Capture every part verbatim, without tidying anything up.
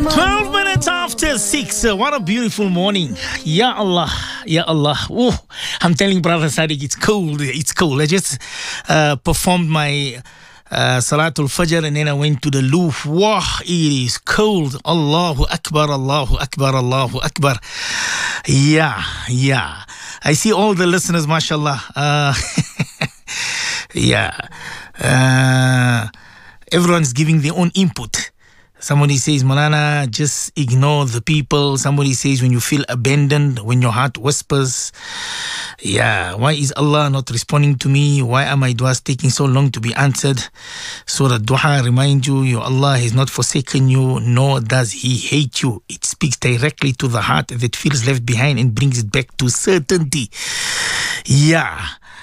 twelve minutes after six. Uh, what a beautiful morning. Ya Allah. Ya Allah. Ooh, I'm telling Brother Sadiq, it's cold. It's cold. I just uh, performed my uh, Salatul Fajr and then I went to the loo. Wow, it is cold. Allahu Akbar, Allahu Akbar, Allahu Akbar. Yeah, yeah. I see all the listeners, mashallah. Uh, yeah. Uh, everyone's giving their own input. Somebody says, Malana, just ignore the people. Somebody says, when you feel abandoned, when your heart whispers, yeah, why is Allah not responding to me? Why are my du'as taking so long to be answered? So the du'a reminds you, your Allah has not forsaken you, nor does He hate you. It speaks directly to the heart that feels left behind and brings it back to certainty. Yeah.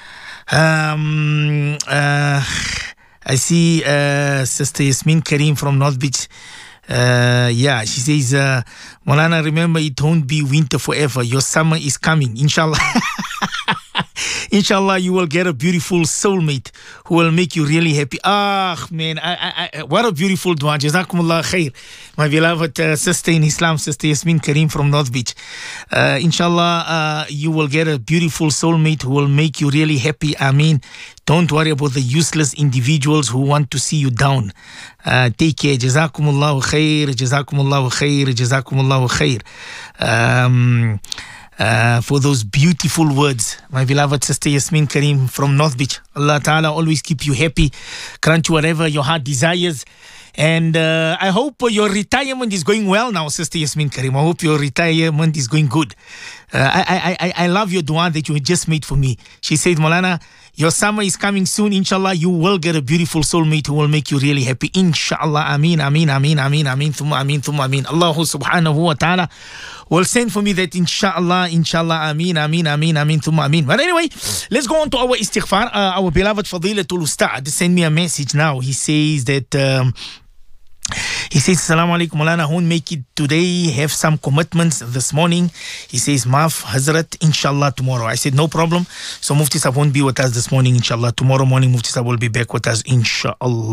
Um, uh, I see uh, Sister Yasmin Karim from North Beach. Uh, yeah, she says, uh, Maulana, remember it won't be winter forever. Your summer is coming, inshallah. Inshallah, you will get a beautiful soulmate who will make you really happy. Ah, man, I, I, I, what a beautiful dua. Jazakumullah khair. My beloved uh, sister in Islam, Sister Yasmin Karim from North Beach. Uh, inshallah, uh, you will get a beautiful soulmate who will make you really happy. I mean, don't worry about the useless individuals who want to see you down. Uh, take care. Jazakumullahu khair. Jazakumullahu khair. Jazakumullahu khair. Um... Uh, for those beautiful words, my beloved sister Yasmin Karim from North Beach. Allah Ta'ala always keep you happy, grant you whatever your heart desires. And uh, I hope your retirement is going well now, Sister Yasmin Karim. I hope your retirement is going good. Uh, I, I, I, I love your dua that you just made for me. She said, Maulana, your summer is coming soon. Inshallah, you will get a beautiful soulmate who will make you really happy. Inshallah. Ameen, ameen, ameen, ameen, ameen, thumma ameen, thumma ameen. Allah subhanahu wa ta'ala will send for me that inshallah, inshallah, ameen, ameen, ameen, ameen, thumma ameen. But anyway, let's go on to our istighfar. Uh, our beloved Fadilatul Ustad sent me a message now. He says that... Um, He says, Assalamu alaikum, Maulana, won't make it today, have some commitments this morning. He says, Maaf, Hazrat, inshallah, tomorrow. I said, no problem. So Mufti Sahib won't be with us this morning, inshallah. Tomorrow morning, Mufti Sahib will be back with us, inshallah.